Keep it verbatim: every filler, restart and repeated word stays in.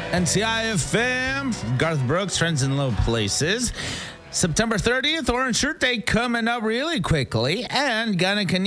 N C I F M, Garth Brooks, Trends in Low Places. September thirtieth, Orange Shirt Day coming up really quickly. And gonna